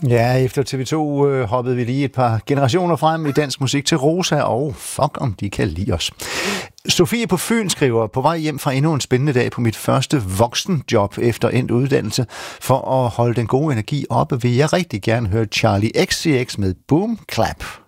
Ja, efter TV2 hoppede vi lige et par generationer frem i dansk musik til Rosa, og fuck om de kan lide os. Sofie på Fyn skriver, på vej hjem fra endnu en spændende dag på mit første voksenjob efter endt uddannelse. For at holde den gode energi oppe, vil jeg rigtig gerne høre Charlie XCX med Boom Clap.